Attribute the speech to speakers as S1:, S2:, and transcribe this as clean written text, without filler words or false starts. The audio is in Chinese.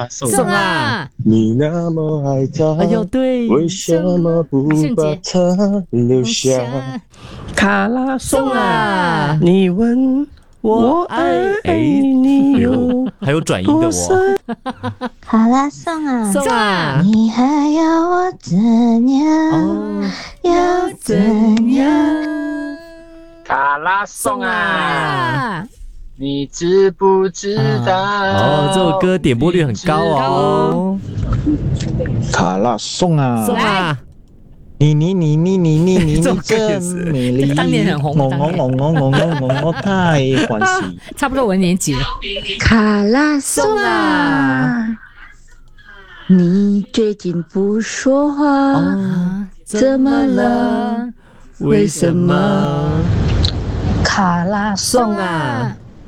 S1: 送啊！
S2: 你那么爱他，
S1: 哎呦，对，
S2: 为什么不把他留下？
S3: 卡拉
S1: 送啊！
S3: 你问我爱你有
S1: 还有转音的哦。
S4: 卡拉送啊，
S1: 送啊！
S4: 你还要我怎样？
S1: 哦，
S4: 要怎样？
S5: 卡拉颂啊，
S1: 啊！
S5: 你知不知道？
S1: 哦，这首歌点播率很高哦。
S2: 卡拉颂啊，
S1: 送啊！
S2: 你
S1: 这首歌也
S2: 真
S1: 是
S2: 美丽，
S6: 当年很红
S2: 我太欢喜。
S6: 差不多我年纪了。
S4: 卡拉颂啊，你最近不说话，怎么了？
S1: 为什么？
S4: 卡拉颂
S1: 送啊！